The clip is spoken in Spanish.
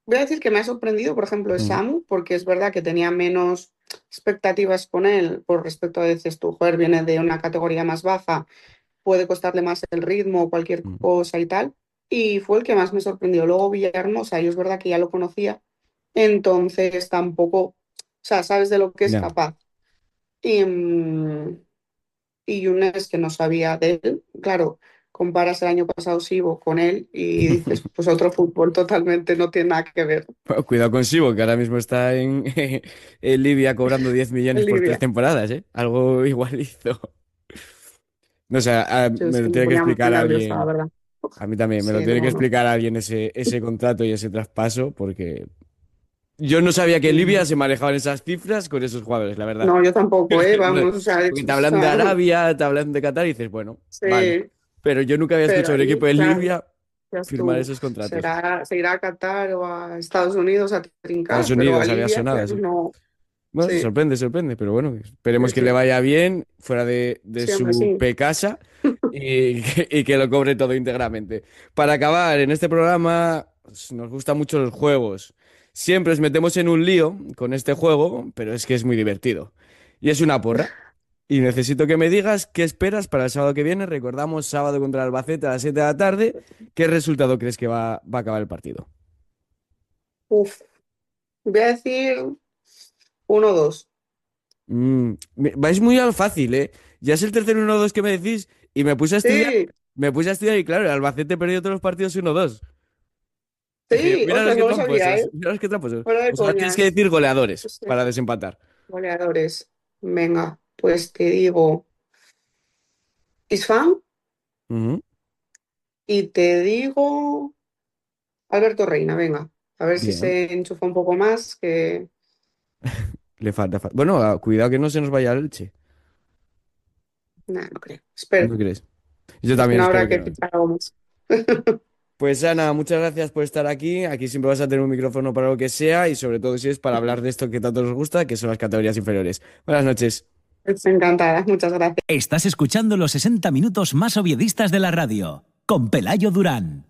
voy a decir que me ha sorprendido, por ejemplo, es Ujú, Samu, porque es verdad que tenía menos expectativas con él por respecto a veces tu joder, viene de una categoría más baja, puede costarle más el ritmo o cualquier ujú. cosa y tal. Y fue el que más me sorprendió. Luego Villahermosa, yo es verdad que ya lo conocía, entonces tampoco, o sea, sabes de lo que es Ya. capaz. Y, y Younes, que no sabía de él, claro, comparas el año pasado Sibo con él y dices, pues otro fútbol totalmente, no tiene nada que ver. Bueno, cuidado con Sibo, que ahora mismo está en Libia cobrando 10 millones por tres Olivia, temporadas, ¿eh? Algo igual hizo. No sé, yo me es lo que me tiene que ponía muy explicar nerviosa, la alguien. verdad. A mí también, me lo Sí, tiene que no, no. explicar alguien ese contrato y ese traspaso, porque yo no sabía que No, Libia se manejaban esas cifras con esos jugadores, la verdad. no, yo tampoco, No, vamos, o sea, de porque hecho, te o hablan de sea, Arabia, te hablan de Qatar y dices, bueno, vale. sí, Pero yo nunca había pero escuchado a un ahí, equipo de claro, Libia ya firmar tú, esos contratos. se irá a Qatar o a Estados Unidos a Estados trincar, pero a Unidos había Libia, sonado claro, así. no, Bueno, sí, sorprende, sorprende, pero bueno, sí, esperemos que le sí, vaya bien fuera de siempre su sí. pecasa y que lo cobre todo íntegramente. Para acabar, en este programa nos gustan mucho los juegos. Siempre os metemos en un lío con este juego, pero es que es muy divertido. Y es una porra. Y necesito que me digas qué esperas para el sábado que viene. Recordamos sábado contra el Albacete a las 7 de la tarde. ¿Qué resultado crees que va a acabar el partido? Uf, voy a decir 1-2. Vais muy al fácil, ¿eh? Ya es el tercer 1-2 que me decís y Sí, me puse a estudiar y claro, el Albacete perdió todos los partidos 1-2. Dije yo, sí, mira los ostras, que no lo sabía, tramposos, ¿eh? mira los que tramposos. Fuera de O sea, tienes que coñas. decir goleadores Sí, para desempatar. goleadores. Venga, pues te digo Isfán Ujú. y te digo Alberto Reina, venga. A ver si Bien, se enchufa un poco más, que le falta. Bueno, cuidado que no se nos vaya el Elche. nada, no creo. ¿No Espero. crees? Yo Si también no espero habrá que que no. fichar algo más. Pues Ana, muchas gracias por estar aquí. Aquí siempre vas a tener un micrófono para lo que sea y sobre todo si es para hablar de esto que tanto nos gusta, que son las categorías inferiores. Buenas noches. Estoy encantada, muchas gracias. Estás escuchando los 60 minutos más oviedistas de la radio, con Pelayo Durán.